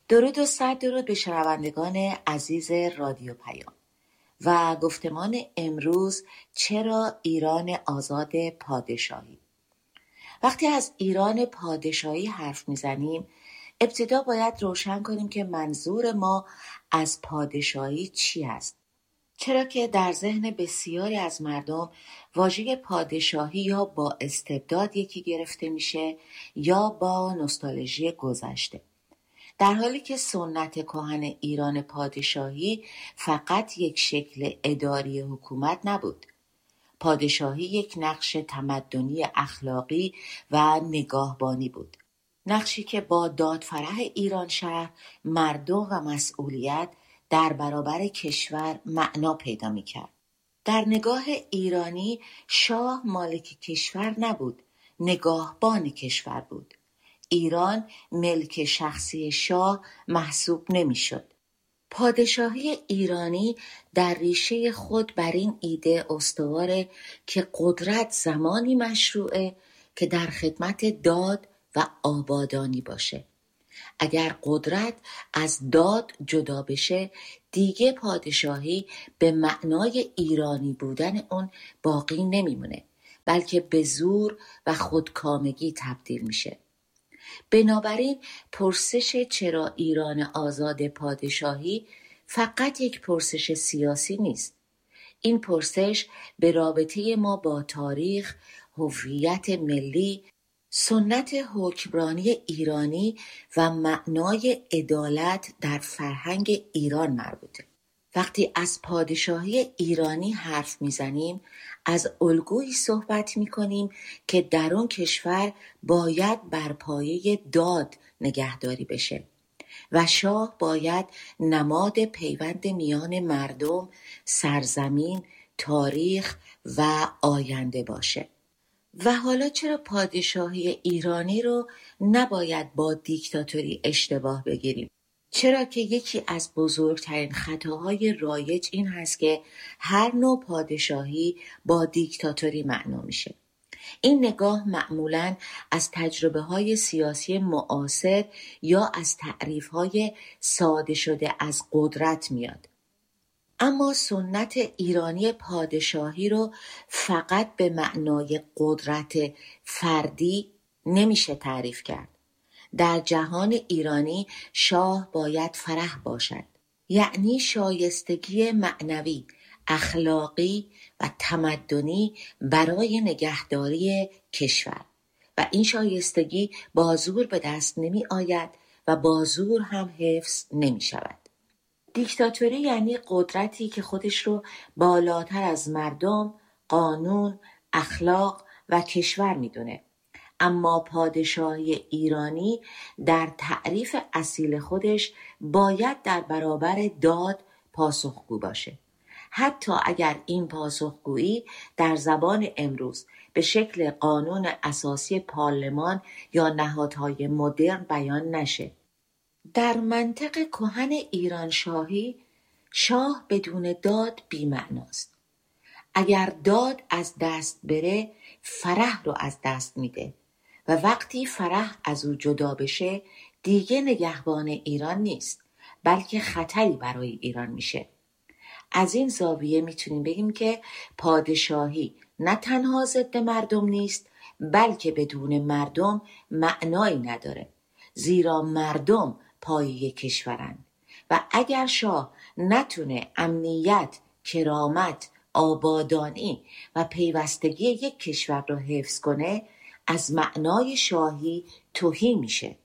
درود و صد درود به شنوندگان عزیز رادیو پیام و گفتمان امروز چرا ایران آزاد پادشاهی. وقتی از ایران پادشاهی حرف میزنیم ابتدا باید روشن کنیم که منظور ما از پادشاهی چی است. چرا که در ذهن بسیاری از مردم واژه پادشاهی یا با استبداد یکی گرفته میشه یا با نوستالژی گذشته، در حالی که سنت کهن ایران پادشاهی فقط یک شکل اداری حکومت نبود. پادشاهی یک نقش تمدنی اخلاقی و نگاهبانی بود. نقشی که با دادفرح ایران شهر، مردم و مسئولیت در برابر کشور معنا پیدا می‌کرد. در نگاه ایرانی شاه مالک کشور نبود، نگاهبان کشور بود. ایران ملک شخصی شاه محسوب نمی‌شد. پادشاهی ایرانی در ریشه خود بر این ایده استواره که قدرت زمانی مشروعه که در خدمت داد و آبادانی باشه. اگر قدرت از داد جدا بشه دیگه پادشاهی به معنای ایرانی بودن اون باقی نمیمونه، بلکه به زور و خودکامگی تبدیل میشه. بنابراین پرسش چرا ایران آزاد پادشاهی فقط یک پرسش سیاسی نیست. این پرسش به رابطه ما با تاریخ، هویت ملی، سنت حکمرانی ایرانی و معنای عدالت در فرهنگ ایران مربوطه. وقتی از پادشاهی ایرانی حرف میزنیم از الگویی صحبت میکنیم که در اون کشور باید بر پایه داد نگهداری بشه و شاه باید نماد پیوند میان مردم، سرزمین، تاریخ و آینده باشه. و حالا چرا پادشاهی ایرانی رو نباید با دیکتاتوری اشتباه بگیریم؟ چرا که یکی از بزرگترین خطاهای رایج این هست که هر نوع پادشاهی با دیکتاتوری معنا میشه. این نگاه معمولاً از تجربه‌های سیاسی معاصر یا از تعریف‌های ساده شده از قدرت میاد. اما سنت ایرانی پادشاهی رو فقط به معنای قدرت فردی نمیشه تعریف کرد. در جهان ایرانی شاه باید فرح باشد، یعنی شایستگی معنوی، اخلاقی و تمدنی برای نگهداری کشور و این شایستگی با زور به دست نمی آید و با زور هم حفظ نمی شود. دیکتاتوری یعنی قدرتی که خودش رو بالاتر از مردم، قانون، اخلاق و کشور میدونه. اما پادشاهی ایرانی در تعریف اصیل خودش باید در برابر داد پاسخگو باشه. حتی اگر این پاسخگویی در زبان امروز به شکل قانون اساسی پارلمان یا نهادهای مدرن بیان نشه. در منطق کهن ایران شاهی، شاه بدون داد بی‌معناست. اگر داد از دست بره، فرح رو از دست میده و وقتی فرح از او جدا بشه، دیگه نگهبان ایران نیست، بلکه خطری برای ایران میشه. از این زاویه میتونیم بگیم که پادشاهی نه تنها ضد مردم نیست، بلکه بدون مردم معنایی نداره، زیرا مردم پایه کشورند و اگر شاه نتونه امنیت، کرامت، آبادانی و پیوستگی یک کشور رو حفظ کنه، از معنای شاهی تهی میشه.